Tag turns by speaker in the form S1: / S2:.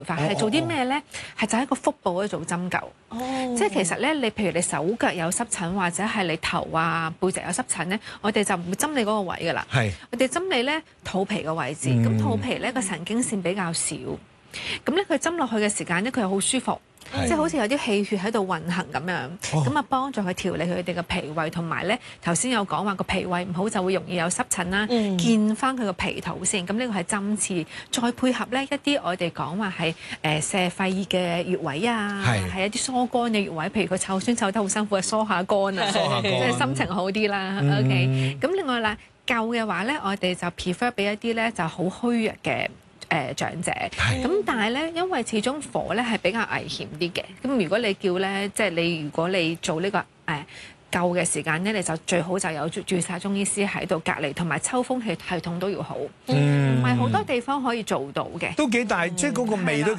S1: 法係做啲咩咧？係就喺個腹部嗰度做針灸。即係其實咧，你譬如你手腳有濕疹，或者係你頭啊背脊有濕疹咧，我哋就唔會針你嗰個位㗎啦。我哋針你咧肚皮嘅位置。咁肚皮咧個神經線比較少，咁咧佢針落去嘅時間咧，佢又好舒服。即係好似有啲氣血喺度運行咁樣，咁啊幫助佢調理佢哋嘅脾胃，同埋咧頭先有講話個脾胃唔好就會容易有濕疹啦，健翻佢個脾土先。咁呢個係針刺，再配合咧一啲我哋講話係瀉肺嘅穴位啊，係一啲疏肝嘅穴位，譬如佢湊孫湊得好辛苦，疏下肝啊，即係心情好啲啦。OK， 咁另外啦，灸嘅話咧，我哋就 prefer 俾一啲咧就好虛弱嘅長者，咁但係咧，因為始終火咧係比較危險啲嘅，咁如果你叫咧，即係如果你做呢個灸嘅時間咧，你就最好就有註冊中醫師喺度隔離，同埋抽風系統都要好，唔係好多地方可以做到嘅，
S2: 都幾大，即係嗰個味都幾。